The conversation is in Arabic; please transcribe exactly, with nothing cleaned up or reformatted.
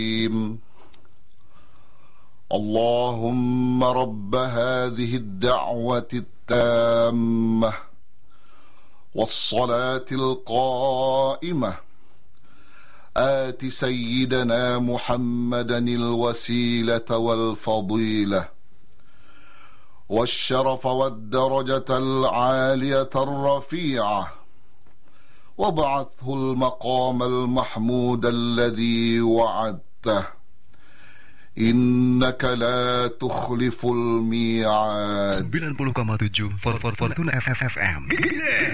اللهم رب هذه الدعوة التامة والصلاة القائمة آت سيدنا محمدا الوسيلة والفضيلة والشرف والدرجة العالية الرفيعة وابعثه المقام المحمود الذي وعدته إنك لا تخلف الميعاد. sembilan puluh koma tujuh Fortuna F M.